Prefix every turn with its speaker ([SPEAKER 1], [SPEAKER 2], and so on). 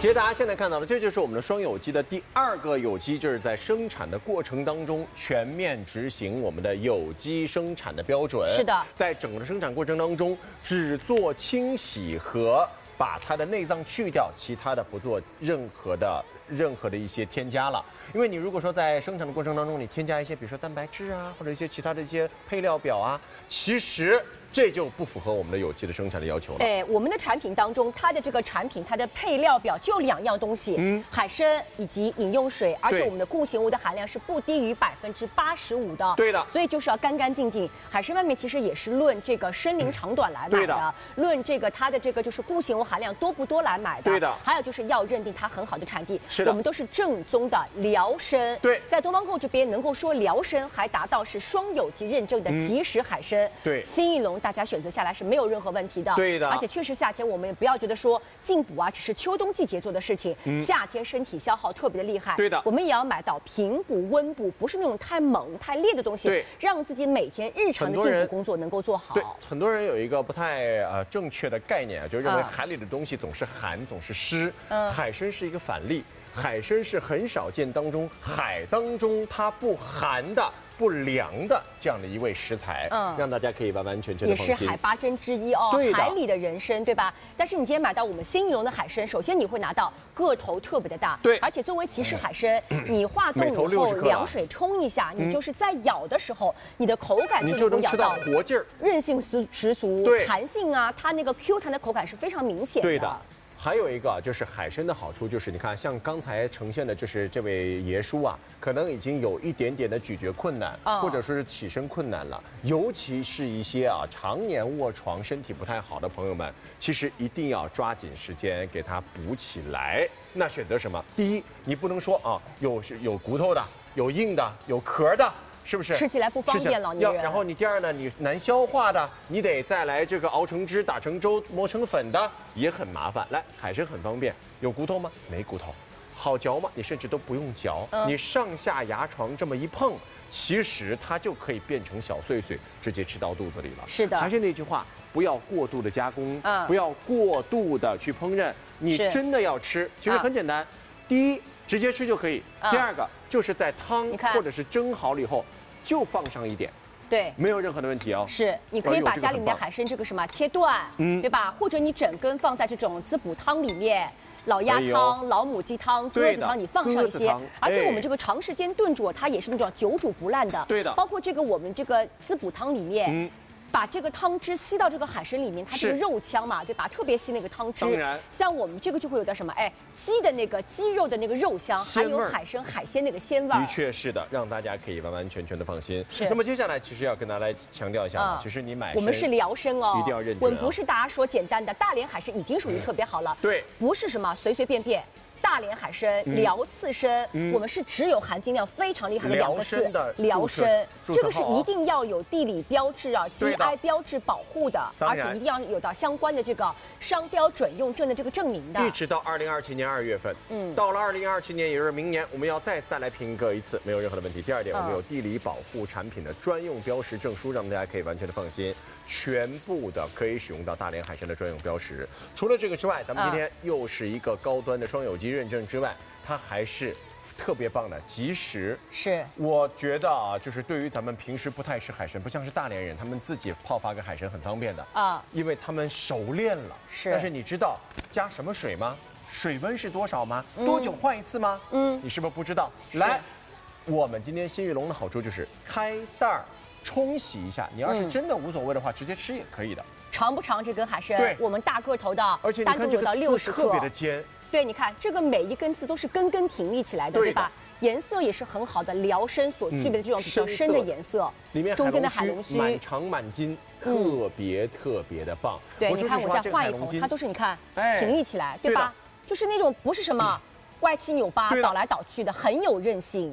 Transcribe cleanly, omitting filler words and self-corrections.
[SPEAKER 1] 其实大家现在看到的，这就是我们的双有机的第二个有机，就是在生产的过程当中全面执行我们的有机生产的标准。
[SPEAKER 2] 是的，在
[SPEAKER 1] 整个的生产过程当中，只做清洗和把它的内脏去掉，其他的不做任何的一些添加了。因为你如果说在生产的过程当中，你添加一些，比如说蛋白质啊，或者一些其他的一些配料表啊，其实这就不符合我们的有机的生产的要求了。
[SPEAKER 2] 哎，我们的产品当中，它的这个产品，它的配料表就2样东西，海参以及饮用水，而且我们的固形物的含量是不低于85%的。
[SPEAKER 1] 对的，
[SPEAKER 2] 所以就是要干干净净。海参外面其实也是论这个身龄长短来买的，论这个它的这个就是固形物含量多不多来买的。
[SPEAKER 1] 对的，
[SPEAKER 2] 还有就是要认定它很好的产地。
[SPEAKER 1] 是的，
[SPEAKER 2] 我们都是正宗的辽参。
[SPEAKER 1] 对，
[SPEAKER 2] 在东方购这边能够说辽参还达到是双有机认证的即食海参。
[SPEAKER 1] 对，
[SPEAKER 2] 新一笼大家选择下来是没有任何问题的。
[SPEAKER 1] 对的，
[SPEAKER 2] 而且确实夏天我们也不要觉得说进补啊只是秋冬季节做的事情，夏天身体消耗特别的厉害。
[SPEAKER 1] 对的，
[SPEAKER 2] 我们也要买到平补温补，不是那种太猛太烈的东西，
[SPEAKER 1] 对，
[SPEAKER 2] 让自己每天日常的进补工作能够做好。
[SPEAKER 1] 对，很多人有一个不太正确的概念啊，就认为海里的东西总是寒总是湿，海参是一个反例。海参是很少见当中海当中它不寒的、不凉的这样的一味食材，让大家可以完完全全的放心。
[SPEAKER 2] 也是海8珍之一哦，海里的人参，对吧？但是你今天买到我们新一笼的海参，首先你会拿到个头特别的大，
[SPEAKER 1] 对，
[SPEAKER 2] 而且作为即食海参，你化冻以后凉水冲一下，你就是在咬的时候，你的口感就能够咬到
[SPEAKER 1] 活劲儿，
[SPEAKER 2] 韧性十足，弹性啊，它那个 Q 弹的口感是非常明显的。
[SPEAKER 1] 对的。还有一个就是海参的好处，就是你看，像刚才呈现的，就是这位爷叔啊，可能已经有一点点的咀嚼困难，或者说是起身困难了。尤其是一些常年卧床、身体不太好的朋友们，其实一定要抓紧时间给它补起来。那选择什么？第一，你不能说有骨头的，有硬的，有壳的。是不是
[SPEAKER 2] 吃起来不方便？老年人。
[SPEAKER 1] 然后你第二呢，你难消化的，你得再来这个熬成汁、打成粥、磨成粉的，也很麻烦。来，海参很方便，有骨头吗？没骨头，好嚼吗？你甚至都不用嚼，你上下牙床这么一碰，其实它就可以变成小碎碎，直接吃到肚子里了。
[SPEAKER 2] 是的，
[SPEAKER 1] 还是那句话，不要过度的加工，不要过度的去烹饪。你真的要吃，其实很简单，第一，直接吃就可以。第二个就是在汤或者是蒸好了以后，就放上一点，
[SPEAKER 2] 对，
[SPEAKER 1] 没有任何的问题哦。
[SPEAKER 2] 是，你可以把家里面的海参这个什么切断，对吧？或者你整根放在这种滋补汤里面，老鸭汤、老母鸡汤、鸽子汤，你放上一些。而且我们这个长时间炖煮，它也是那种久煮不烂的。
[SPEAKER 1] 对的。
[SPEAKER 2] 包括这个我们这个滋补汤里面。把这个汤汁吸到这个海参里面，它这个肉腔嘛，对吧？特别吸那个汤汁。
[SPEAKER 1] 当然，
[SPEAKER 2] 像我们这个就会有点什么，鸡的那个鸡肉的那个肉香，还有海参海鲜那个鲜味。
[SPEAKER 1] 的确是的，让大家可以完完全全的放心。是。那么接下来其实要跟大家来强调一下，其实你买
[SPEAKER 2] 我们是辽参哦，
[SPEAKER 1] 一定要认真。
[SPEAKER 2] 我们不是大家说简单的大连海参已经属于特别好了，
[SPEAKER 1] 对，
[SPEAKER 2] 不是什么随随便便。大连海参、辽刺参，我们是只有含金量非常厉害的2个字，辽参。这个是一定要有地理标志啊 ，GI 标志保护的，而且一定要有到相关的这个商标准用证的这个证明的。
[SPEAKER 1] 一直到2027年2月份，到了2027年，也就是明年，我们要再来评个一次，没有任何的问题。第二点，我们有地理保护产品的专用标识证书，让大家可以完全的放心。全部的可以使用到大连海参的专用标识。除了这个之外，咱们今天又是一个高端的双有机认证之外，它还是特别棒的即食。
[SPEAKER 2] 是，
[SPEAKER 1] 我觉得就是对于咱们平时不太吃海参，不像是大连人，他们自己泡发个海参很方便的因为他们熟练了。
[SPEAKER 2] 是，
[SPEAKER 1] 但是你知道加什么水吗？水温是多少吗？多久换一次吗？你是不是不知道？来，我们今天新玉龙的好处就是开袋儿。冲洗一下，你要是真的无所谓的话，直接吃也可以的。
[SPEAKER 2] 长不长这根海参？
[SPEAKER 1] 对，
[SPEAKER 2] 我们大个头的，
[SPEAKER 1] 而且
[SPEAKER 2] 单独有到60克，
[SPEAKER 1] 特别的尖。
[SPEAKER 2] 对，你看这个每一根刺都是根根挺立起来的，对吧？颜色也是很好的辽参所具备的这种比较深的颜色，
[SPEAKER 1] 里面
[SPEAKER 2] 中间的海龙须
[SPEAKER 1] 满长满筋，特别的棒。
[SPEAKER 2] 对，你看我再画一头，它都是你看挺立起来，对吧？就是那种不是什么歪七扭八、倒来倒去的，很有韧性。